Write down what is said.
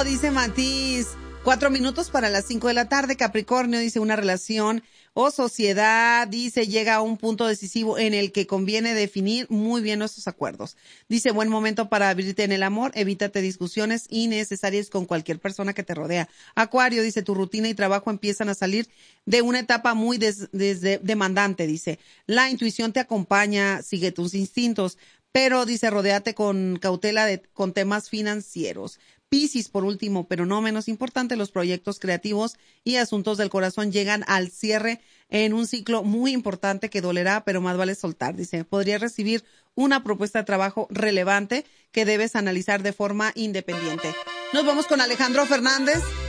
Virgo, dice Matiz. 4 minutos para las 5 de la tarde. Capricornio, dice una relación o sociedad, dice llega a un punto decisivo en el que conviene definir muy bien nuestros acuerdos. Dice buen momento para abrirte en el amor, evítate discusiones innecesarias con cualquier persona que te rodea. Acuario, dice tu rutina y trabajo empiezan a salir de una etapa muy demandante, dice. La intuición te acompaña, sigue tus instintos, pero dice rodéate con cautela con temas financieros. Piscis, por último, pero no menos importante, los proyectos creativos y asuntos del corazón llegan al cierre en un ciclo muy importante que dolerá, pero más vale soltar. Dice, podrías recibir una propuesta de trabajo relevante que debes analizar de forma independiente. Nos vamos con Alejandro Fernández.